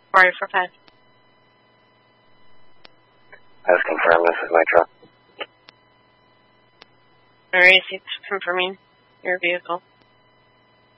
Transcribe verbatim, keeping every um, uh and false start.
Sorry for five. As confirmed, this is my truck. Alright, it's confirming your vehicle.